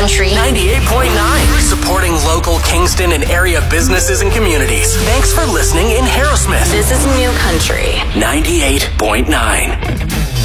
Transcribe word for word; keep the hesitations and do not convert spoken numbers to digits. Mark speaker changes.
Speaker 1: Country.
Speaker 2: ninety-eight point nine. Supporting local Kingston and area businesses and communities. Thanks for listening in Harrowsmith.
Speaker 1: This is New Country.
Speaker 2: ninety-eight point nine.